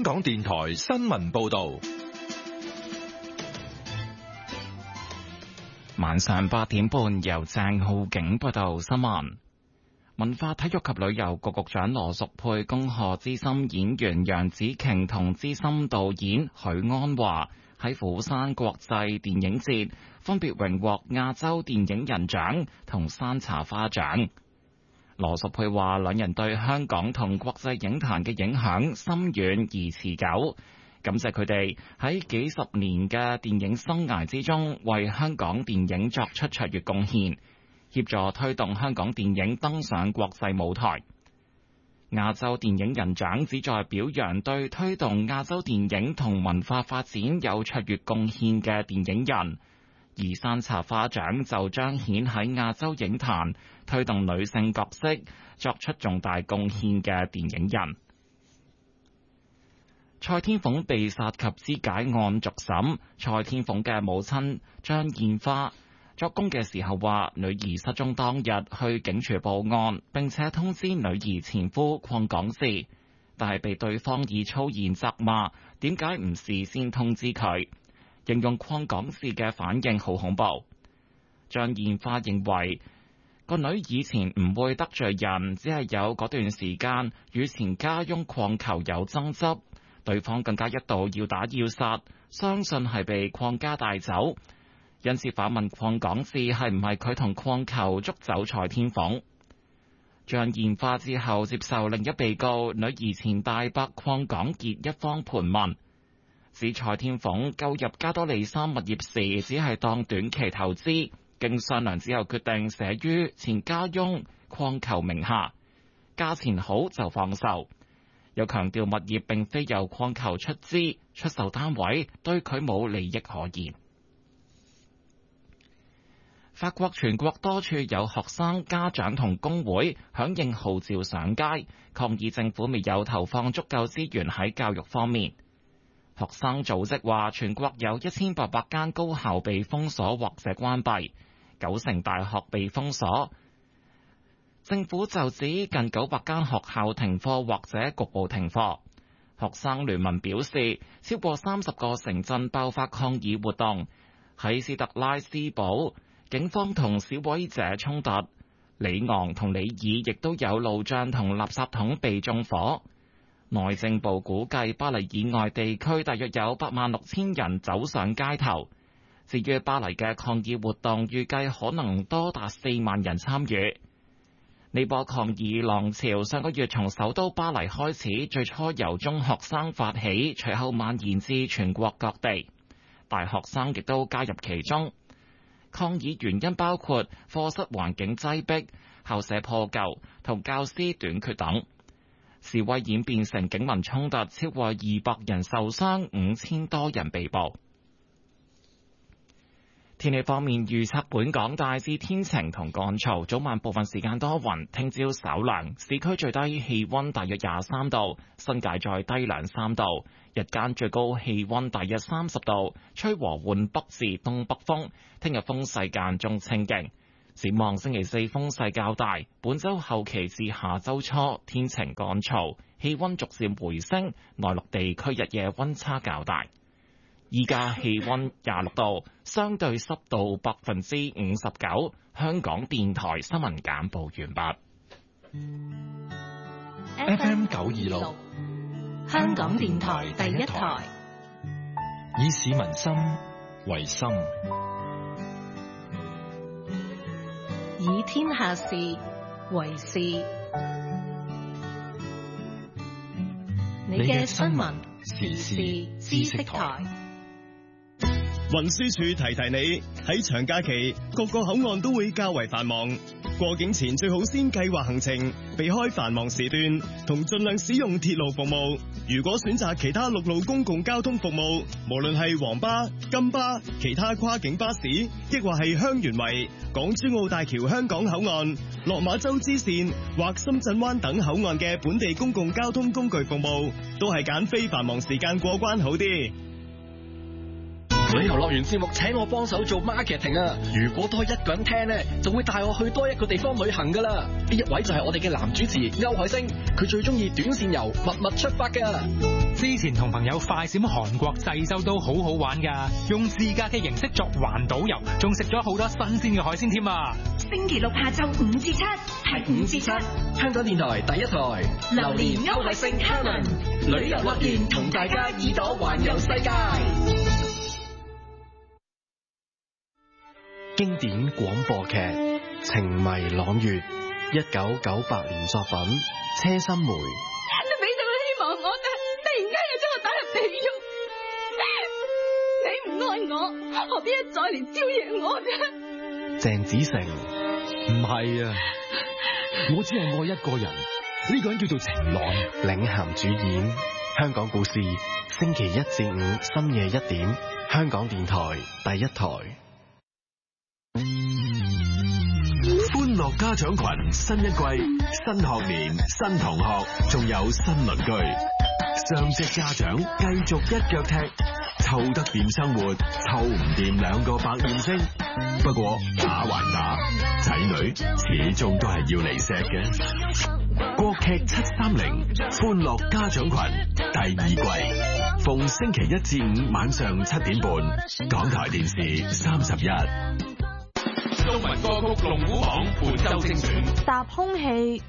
香港電台新聞報道。 晚上8點半，由鄭浩景報道新聞。文化體育及旅遊局局長羅淑佩恭賀資深演員楊紫瓊同資深導演許鞍華喺釜山國際電影節分別榮獲亞洲電影人獎同山茶花獎。羅淑佩話，兩人對香港同國際影壇嘅影響深遠而持久，感謝佢哋喺幾十年嘅電影生涯之中為香港電影作出卓越貢獻，協助推動香港電影登上國際舞台。亞洲電影人獎旨在表揚對推動亞洲電影同文化發展有卓越貢獻嘅電影人，而山茶花獎就彰顯喺亞洲影壇推動女性角色作出重大貢獻嘅電影人。蔡天鳳被殺及肢解案續審，蔡天鳳嘅母親張燕花作供嘅時候話，女兒失蹤當日去警署報案，並且通知女兒前夫鄺港智，但係被對方以粗言責罵，點解唔事先通知佢？形容鄺港智嘅反應好恐怖。張燕花認為個女以前唔會得罪人，只係有嗰段時間與前家翁鄺球有爭執，對方更加一度要打要殺，相信係被鄺家帶走。因此反問鄺港智係唔係佢同鄺球捉走蔡天鳳。張燕花之後接受另一被告女兒前大伯鄺港傑一方盤問，指蔡天鳳購入加多利山物業時只係當短期投資，經商量之後決定寫於前家翁鄺球名下，價錢好就放售。又強調物業並非由鄺球出資，出售單位對佢冇利益可言。法國全國多處有學生、家長同工會響應號召上街，抗議政府未有投放足夠資源喺教育方面。學生組織話，全國有1800間高校被封鎖或者關閉，9成大學被封鎖。政府就指近900間學校停課或者局部停課。學生聯盟表示，超過30個城鎮爆發抗議活動，喺斯特拉斯堡，警方同示威者衝突，里昂同里爾亦都有路障同垃圾桶被縱火。內政部估計巴黎以外地區大約有86000人走上街頭。至於巴黎嘅抗議活動，預計可能多達4萬人參與。呢波抗議浪潮上個月從首都巴黎開始，最初由中學生發起，隨後蔓延至全國各地，大學生亦都加入其中。抗議原因包括課室環境擠迫、校舍破舊同教師短缺等。示威演變成警民衝突，超過200人受傷，5000多人被捕。天氣方面預測，本港大致天晴同乾燥，早晚部分時間多雲，聽朝稍涼，市區最低氣溫大約23度，新界再低2-3度，日間最高氣溫大約30度，吹和緩北至東北風，聽日風勢間中清勁。展望星期四風勢較大，本週後期至下週初天晴乾燥，氣溫逐漸回升，內陸地區日夜溫差較大。依家氣溫26度，相對濕度59%。香港電台新聞簡報完畢。FM 926， 香港電台第一台， 以市民心為心， 以天下事為事。你嘅新聞時事知識台。 運輸署提提你，喺長假期各個口岸都會較為繁忙，過境前最好先計劃行程，避開繁忙時段，同盡量使用鐵路服務。如果選擇其他陸路公共交通服務，無論係黃巴、金巴、其他跨境巴士，亦或係香園圍、港珠澳大橋香港口岸、落馬洲支線或深圳灣等口岸嘅本地公共交通工具服務，都係揀非繁忙時間過關好啲。 旅遊樂園節目請我幫手做 marketing 啊！如果多一個人聽呢，就會帶我去多一個地方旅行噶啦。呢一位就係我哋嘅男主持歐海星，佢最中意短線遊，密密出發噶。 之前同朋友快閃韓國濟州都好好玩噶，用自駕嘅形式作環島遊，仲食咗好多新鮮嘅海鮮添啊！ 星期六下晝5至7，係5至7， 香港電台第一台， 榴蓮歐海星 Carmen， 旅遊樂園同大家耳朵環遊世界。 經典廣播劇《情迷朗月》，1998年作品，車心梅。 你俾咗個希望我，但突然間又將我打入地獄。你唔愛我，何必一再嚟招惹我啫？ 鄭子誠。 唔係啊，我只係愛一個人，呢個人叫做情郎。 領銜主演，香港故事，星期1至5深夜1點，香港電台第一台。 歡樂家長群新一季，新學年新同學，仲有新鄰居，雙職家長繼續一腳踢，湊得掂生活，湊唔掂兩個百厭星。不過打還打，仔女始終都係要嚟錫嘅。國劇730歡樂家長群第2季，逢星期1至5晚上7點半，港台電視31。 中文歌曲龍虎榜本周精選。 搭空氣